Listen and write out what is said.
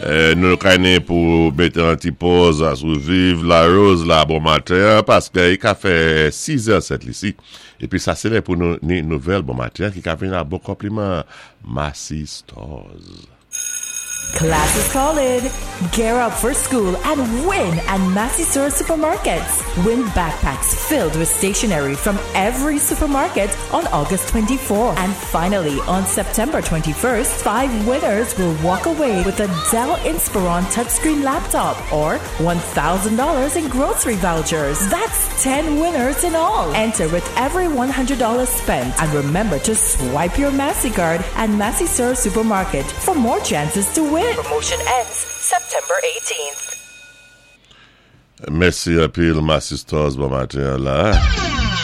nous connaissons pour mettre un petit pause à survivre la rose là bon matin parce que il a fait 6h07 ici et puis ça c'est pour nous une nouvelle bon matin qui a fait un bon compliment Massy Stores. Class is calling. Gear up for school and win at Massy Store Supermarkets. Win backpacks filled with stationery from every supermarket on August 24th. And finally, on September 21st, 5 winners will walk away with a Dell Inspiron touchscreen laptop or $1,000 in grocery vouchers. That's 10 winners in all. Enter with every $100 spent. And remember to swipe your Massy card at Massy Store Supermarket for more chances to win. Promotion ends September 18th. Merci à pile Massy Stores bon matin là.